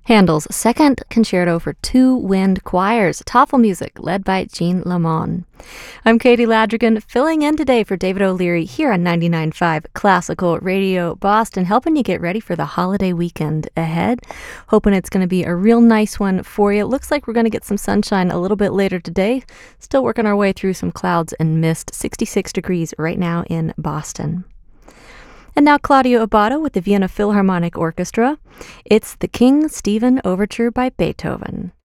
Handel's Second Concerto for Two Wind Choirs, TOEFL music, led by Jean Lamont. I'm Katie Ladrigan, filling in today for David O'Leary here on 99.5 Classical Radio Boston, helping you get ready for the holiday weekend ahead. Hoping it's going to be a real nice one for you. It looks like we're going to get some sunshine a little bit later today. Still working our way through some clouds and mist. 66 degrees right now in Boston. And now Claudio Abbado with the Vienna Philharmonic Orchestra. It's the King Stephen Overture by Beethoven.